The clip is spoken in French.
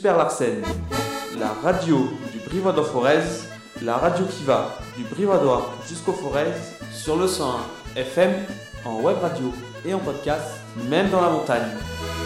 Super Larsen, la radio du Brivadois-Forez, la radio qui va du Brivadois jusqu'au Forez sur le 101 FM, en web radio et en podcast, même dans la montagne.